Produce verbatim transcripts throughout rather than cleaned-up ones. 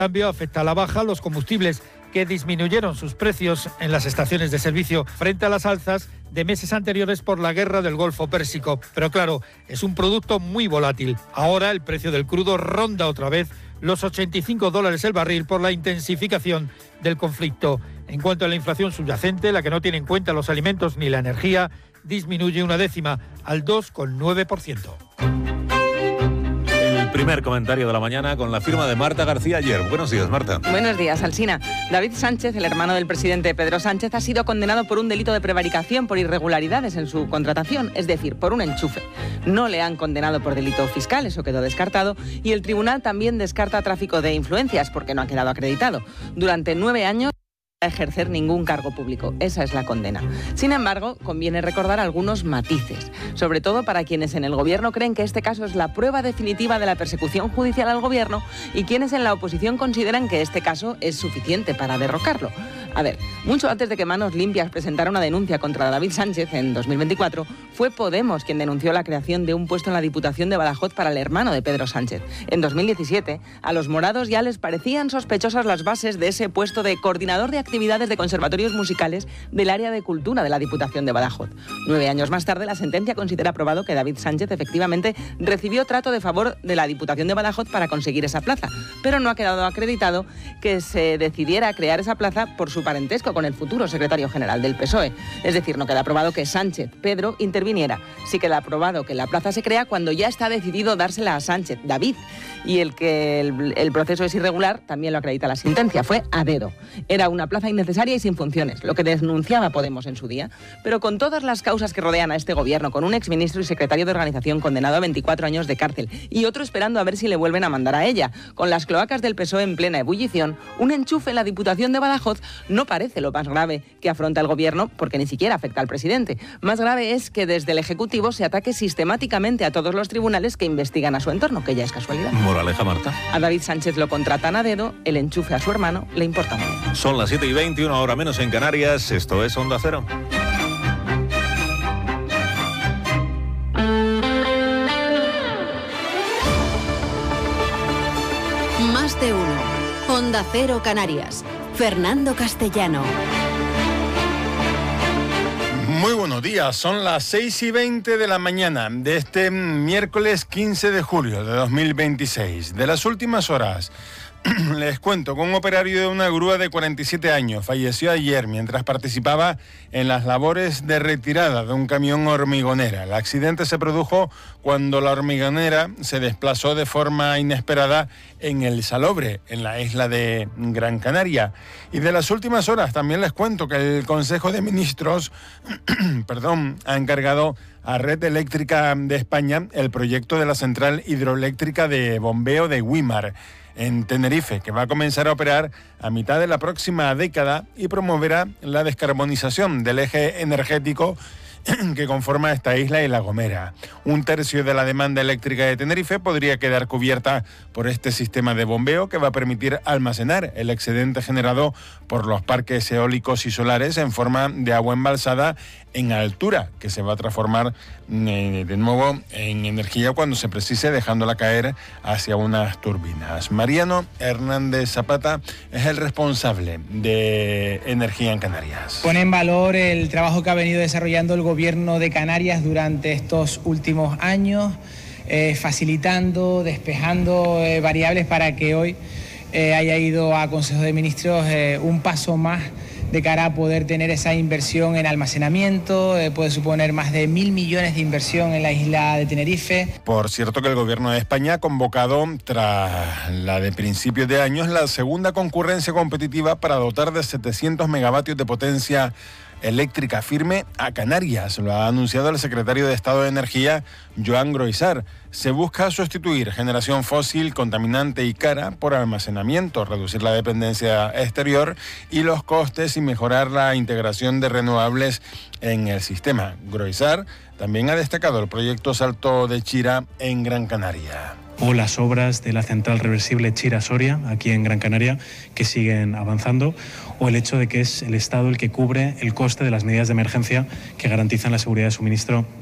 cambio afecta a la baja los combustibles, que disminuyeron sus precios en las estaciones de servicio frente a las alzas de meses anteriores por la guerra del Golfo Pérsico. Pero claro, es un producto muy volátil. Ahora el precio del crudo ronda otra vez los ochenta y cinco dólares el barril por la intensificación del conflicto. En cuanto a la inflación subyacente, la que no tiene en cuenta los alimentos ni la energía, disminuye una décima al dos coma nueve por ciento. Primer comentario de la mañana con la firma de Marta García ayer. Buenos días, Marta. Buenos días, Alsina. David Sánchez, el hermano del presidente Pedro Sánchez, ha sido condenado por un delito de prevaricación por irregularidades en su contratación, es decir, por un enchufe. No le han condenado por delito fiscal, eso quedó descartado, y el tribunal también descarta tráfico de influencias porque no ha quedado acreditado. Durante nueve años a ejercer ningún cargo público. Esa es la condena. Sin embargo, conviene recordar algunos matices, sobre todo para quienes en el gobierno creen que este caso es la prueba definitiva de la persecución judicial al gobierno y quienes en la oposición consideran que este caso es suficiente para derrocarlo. A ver, mucho antes de que Manos Limpias presentara una denuncia contra David Sánchez en dos mil veinticuatro, fue Podemos quien denunció la creación de un puesto en la Diputación de Badajoz para el hermano de Pedro Sánchez. En dos mil diecisiete, a los morados ya les parecían sospechosas las bases de ese puesto de coordinador de actividades de conservatorios musicales del área de cultura de la Diputación de Badajoz. Nueve años más tarde, la sentencia considera probado que David Sánchez efectivamente recibió trato de favor de la Diputación de Badajoz para conseguir esa plaza, pero no ha quedado acreditado que se decidiera crear esa plaza por su parentesco con el futuro secretario general del P S O E. Es decir, no queda probado que Sánchez, Pedro, interviniera. Sí queda probado que la plaza se crea cuando ya está decidido dársela a Sánchez, David, y el que el, el proceso es irregular también lo acredita la sentencia. Fue a dedo. Era una plaza innecesaria y sin funciones, lo que denunciaba Podemos en su día. Pero con todas las causas que rodean a este gobierno, con un exministro y secretario de organización condenado a veinticuatro años de cárcel y otro esperando a ver si le vuelven a mandar a ella, con las cloacas del P S O E en plena ebullición, un enchufe en la Diputación de Badajoz no parece lo más grave que afronta el gobierno, porque ni siquiera afecta al presidente. Más grave es que desde el Ejecutivo se ataque sistemáticamente a todos los tribunales que investigan a su entorno, que ya es casualidad. Moraleja, Marta. A David Sánchez lo contratan a dedo, el enchufe a su hermano le importa mucho. Son las siete y veinte, una hora menos en Canarias. Esto es Onda Cero. Más de uno. Onda Cero Canarias. Fernando Castellano. Muy buenos días, son las seis y veinte de la mañana de este miércoles quince de julio de dos mil veintiséis. De las últimas horas, les cuento que un operario de una grúa de cuarenta y siete años falleció ayer mientras participaba en las labores de retirada de un camión hormigonera. El accidente se produjo cuando la hormigonera se desplazó de forma inesperada en el Salobre, en la isla de Gran Canaria. Y de las últimas horas también les cuento que el Consejo de Ministros perdón, ha encargado a Red Eléctrica de España el proyecto de la central hidroeléctrica de bombeo de Güímar, en Tenerife, que va a comenzar a operar a mitad de la próxima década y promoverá la descarbonización del eje energético que conforma esta isla y La Gomera. Un tercio de la demanda eléctrica de Tenerife podría quedar cubierta por este sistema de bombeo que va a permitir almacenar el excedente generado por los parques eólicos y solares en forma de agua embalsada en altura, que se va a transformar eh, de nuevo en energía cuando se precise, dejándola caer hacia unas turbinas. Mariano Hernández Zapata es el responsable de Energía en Canarias. Pone en valor el trabajo que ha venido desarrollando el Gobierno de Canarias durante estos últimos años, eh, facilitando, despejando eh, variables para que hoy eh, haya ido a Consejo de Ministros eh, un paso más de cara a poder tener esa inversión en almacenamiento. Eh, puede suponer más de mil millones de inversión en la isla de Tenerife. Por cierto que el Gobierno de España ha convocado, tras la de principios de años, la segunda concurrencia competitiva para dotar de setecientos megavatios de potencia eléctrica firme a Canarias. Lo ha anunciado el secretario de Estado de Energía, Joan Groisar. Se busca sustituir generación fósil, contaminante y cara por almacenamiento, reducir la dependencia exterior y los costes y mejorar la integración de renovables en el sistema. Groisar también ha destacado el proyecto Salto de Chira en Gran Canaria. O las obras de la central reversible Chira-Soria, aquí en Gran Canaria, que siguen avanzando, o el hecho de que es el Estado el que cubre el coste de las medidas de emergencia que garantizan la seguridad de suministro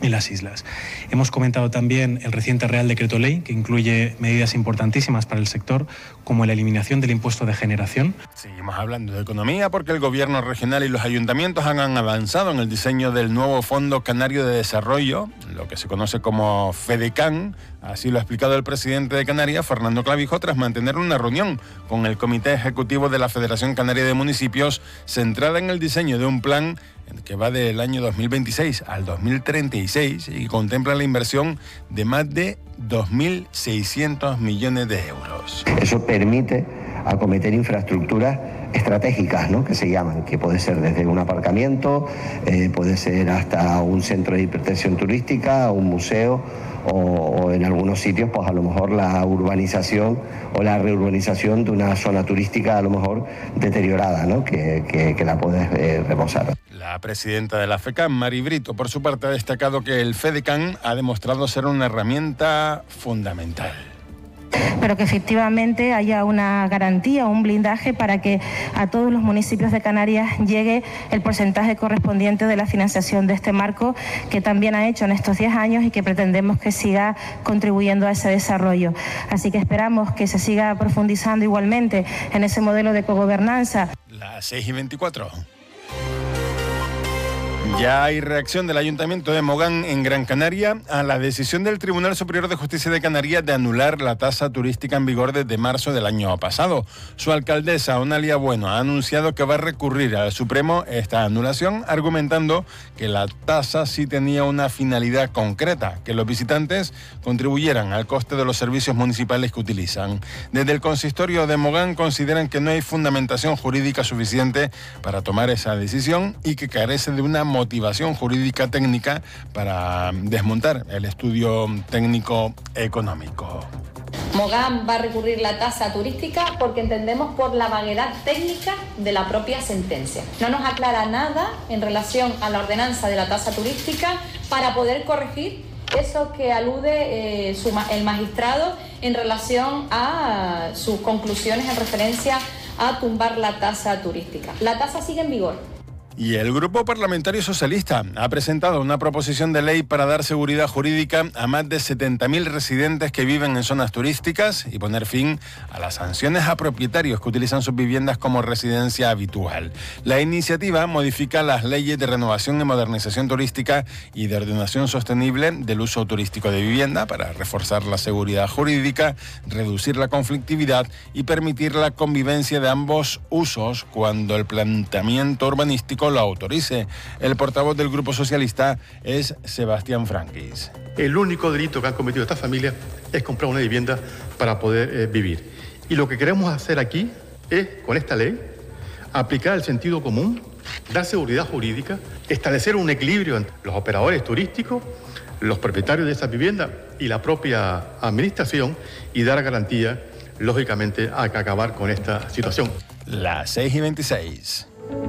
en las islas. Hemos comentado también el reciente Real Decreto Ley, que incluye medidas importantísimas para el sector, como la eliminación del impuesto de generación. Seguimos hablando de economía porque el gobierno regional y los ayuntamientos han avanzado en el diseño del nuevo Fondo Canario de Desarrollo, lo que se conoce como FEDECAN. Así lo ha explicado el presidente de Canarias, Fernando Clavijo, tras mantener una reunión con el Comité Ejecutivo de la Federación Canaria de Municipios, centrada en el diseño de un plan que va del año dos mil veintiséis al dos mil treinta y seis y contempla la inversión de más de dos mil seiscientos millones de euros. Eso permite acometer infraestructuras estratégicas, ¿no?, que se llaman, que puede ser desde un aparcamiento, eh, puede ser hasta un centro de hipertensión turística, un museo, o, o en algunos sitios, pues a lo mejor la urbanización o la reurbanización de una zona turística a lo mejor deteriorada, ¿no?, que, que, que la puedes eh, reposar. La presidenta de la FECAN, Mari Brito, por su parte, ha destacado que el FEDECAN ha demostrado ser una herramienta fundamental. Pero que efectivamente haya una garantía, un blindaje para que a todos los municipios de Canarias llegue el porcentaje correspondiente de la financiación de este marco, que también ha hecho en estos diez años y que pretendemos que siga contribuyendo a ese desarrollo. Así que esperamos que se siga profundizando igualmente en ese modelo de cogobernanza. Las seis y veinticuatro. Ya hay reacción del Ayuntamiento de Mogán, en Gran Canaria, a la decisión del Tribunal Superior de Justicia de Canarias de anular la tasa turística en vigor desde marzo del año pasado. Su alcaldesa, Onalia Bueno, ha anunciado que va a recurrir al Supremo esta anulación, argumentando que la tasa sí tenía una finalidad concreta, que los visitantes contribuyeran al coste de los servicios municipales que utilizan. Desde el consistorio de Mogán consideran que no hay fundamentación jurídica suficiente para tomar esa decisión y que carece de una motivación jurídica técnica para desmontar el estudio técnico económico. Mogán va a recurrir la tasa turística porque entendemos por la vaguedad técnica de la propia sentencia. No nos aclara nada en relación a la ordenanza de la tasa turística para poder corregir eso que alude eh, su, el magistrado en relación a sus conclusiones en referencia a tumbar la tasa turística. La tasa sigue en vigor. Y el Grupo Parlamentario Socialista ha presentado una proposición de ley para dar seguridad jurídica a más de setenta mil residentes que viven en zonas turísticas y poner fin a las sanciones a propietarios que utilizan sus viviendas como residencia habitual. La iniciativa modifica las leyes de renovación y modernización turística y de ordenación sostenible del uso turístico de vivienda para reforzar la seguridad jurídica, reducir la conflictividad y permitir la convivencia de ambos usos cuando el planteamiento urbanístico lo autorice. El portavoz del Grupo Socialista es Sebastián Franquis. El único delito que han cometido estas familias es comprar una vivienda para poder eh, vivir. Y lo que queremos hacer aquí es, con esta ley, aplicar el sentido común, dar seguridad jurídica, establecer un equilibrio entre los operadores turísticos, los propietarios de esas viviendas y la propia administración y dar garantía, lógicamente, a acabar con esta situación. Las seis y veintiséis.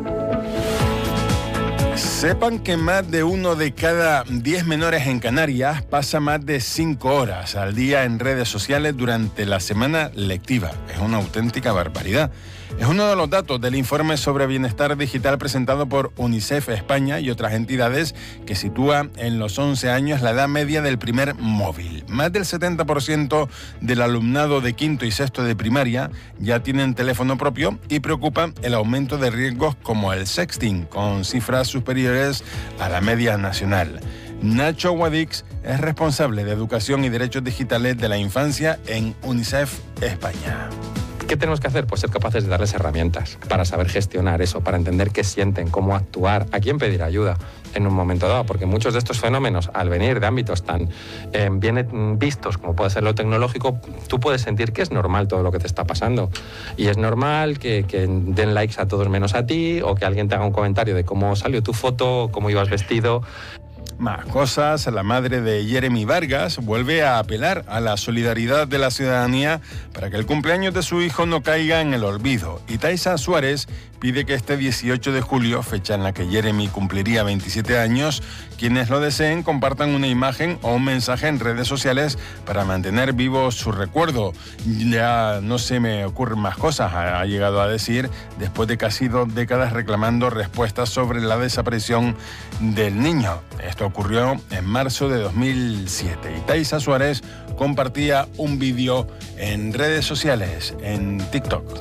Sepan que más de uno de cada diez menores en Canarias pasa más de cinco horas al día en redes sociales durante la semana lectiva. Es una auténtica barbaridad. Es uno de los datos del informe sobre bienestar digital presentado por UNICEF España y otras entidades, que sitúa en los once años la edad media del primer móvil. Más del setenta por ciento del alumnado de quinto y sexto de primaria ya tienen teléfono propio y preocupa el aumento de riesgos como el sexting, con cifras superiores a la media nacional. Nacho Guadix es responsable de Educación y Derechos Digitales de la Infancia en UNICEF España. ¿Qué tenemos que hacer? Pues ser capaces de darles herramientas para saber gestionar eso, para entender qué sienten, cómo actuar, a quién pedir ayuda en un momento dado, porque muchos de estos fenómenos, al venir de ámbitos tan eh, bien vistos como puede ser lo tecnológico, tú puedes sentir que es normal todo lo que te está pasando. Y es normal que, que den likes a todos menos a ti, o que alguien te haga un comentario de cómo salió tu foto, cómo ibas vestido. Más cosas, la madre de Jeremy Vargas vuelve a apelar a la solidaridad de la ciudadanía para que el cumpleaños de su hijo no caiga en el olvido. Y Taisa Suárez pide que este dieciocho de julio, fecha en la que Jeremy cumpliría veintisiete años, quienes lo deseen compartan una imagen o un mensaje en redes sociales para mantener vivo su recuerdo. Ya no se me ocurren más cosas, ha llegado a decir, después de casi dos décadas reclamando respuestas sobre la desaparición del niño. Esto ocurrió en marzo de dos mil siete y Taisa Suárez compartía un vídeo en redes sociales, en TikTok.